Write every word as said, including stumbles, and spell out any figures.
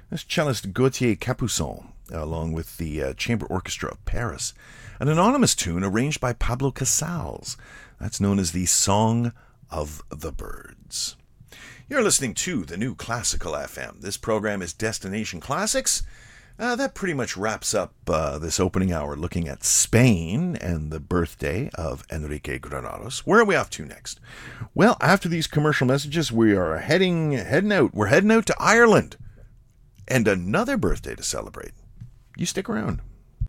That's cellist Gauthier Capuçon, along with the uh, Chamber Orchestra of Paris. An anonymous tune arranged by Pablo Casals. That's known as the Song of the Birds. You're listening to the New Classical F M. This program is Destination Classics. Uh, that pretty much wraps up uh, this opening hour looking at Spain and the birthday of Enrique Granados. Where are we off to next? Well, after these commercial messages, we are heading heading out. We're heading out to Ireland. And another birthday to celebrate. You stick around.